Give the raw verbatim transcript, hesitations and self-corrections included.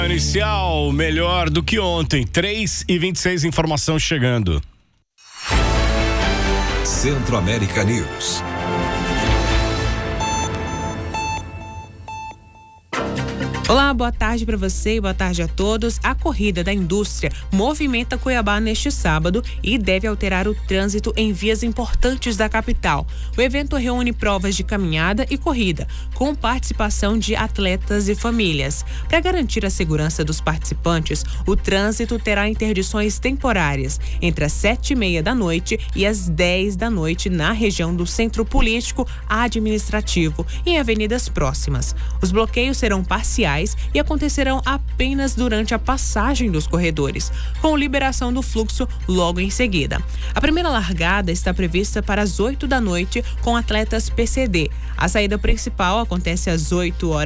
Inicial, melhor do que ontem, três e vinte e seis, informação chegando. Centro-América News. Olá, boa tarde para você e boa tarde a todos. A corrida da indústria movimenta Cuiabá neste sábado e deve alterar o trânsito em vias importantes da capital. O evento reúne provas de caminhada e corrida, com participação de atletas e famílias. Para garantir a segurança dos participantes, o trânsito terá interdições temporárias entre as sete e meia da noite e as dez da noite na região do Centro Político Administrativo e em avenidas próximas. Os bloqueios serão parciais e acontecerão apenas durante a passagem dos corredores, com liberação do fluxo logo em seguida. A primeira largada está prevista para as oito da noite com atletas P C D. A saída principal acontece às oito horas